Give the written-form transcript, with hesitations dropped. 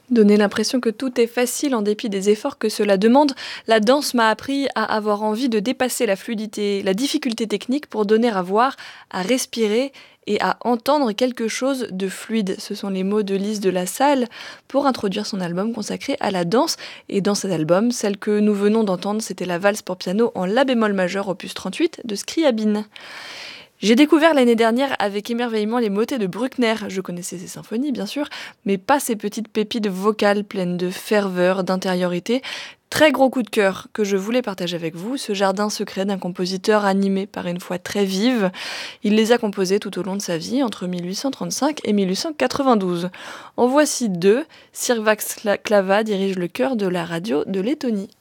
Donner l'impression que tout est facile en dépit des efforts que cela demande, la danse m'a appris à avoir envie de dépasser la fluidité, la difficulté technique pour donner à voir, à respirer et à entendre quelque chose de fluide. Ce sont les mots de Lise de la Salle pour introduire son album consacré à la danse. Et dans cet album, celle que nous venons d'entendre, c'était la valse pour piano en la bémol majeur opus 38 de Scriabine. J'ai découvert l'année dernière avec émerveillement les motets de Bruckner. Je connaissais ses symphonies, bien sûr, mais pas ces petites pépites vocales pleines de ferveur, d'intériorité. Très gros coup de cœur que je voulais partager avec vous, ce jardin secret d'un compositeur animé par une foi très vive. Il les a composés tout au long de sa vie, entre 1835 et 1892. En voici deux. Sirvax Clava dirige le chœur de la radio de Lettonie.